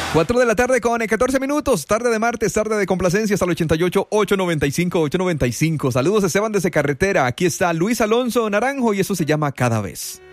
4 de la tarde con 14 minutos, tarde de martes, tarde de complacencias al 88-895-895. Saludos, Esteban desde Carretera. Aquí está Luis Alonso Naranjo y eso se llama Cada Vez.